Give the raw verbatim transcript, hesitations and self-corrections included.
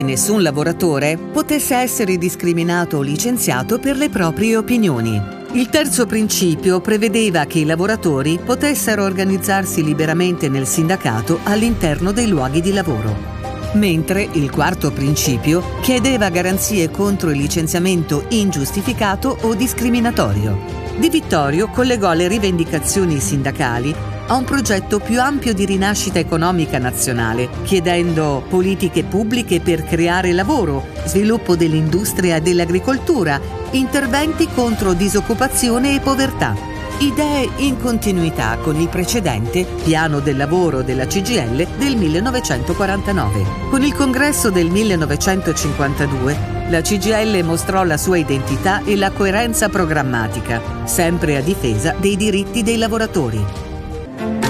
nessun lavoratore potesse essere discriminato o licenziato per le proprie opinioni. Il terzo principio prevedeva che i lavoratori potessero organizzarsi liberamente nel sindacato all'interno dei luoghi di lavoro. Mentre il quarto principio chiedeva garanzie contro il licenziamento ingiustificato o discriminatorio. Di Vittorio collegò le rivendicazioni sindacali a un progetto più ampio di rinascita economica nazionale, chiedendo politiche pubbliche per creare lavoro, sviluppo dell'industria e dell'agricoltura, interventi contro disoccupazione e povertà. Idee in continuità con il precedente Piano del lavoro della C G I L del millenovecentoquarantanove. Con il congresso del millenovecentocinquantadue, la C G I L mostrò la sua identità e la coerenza programmatica, sempre a difesa dei diritti dei lavoratori.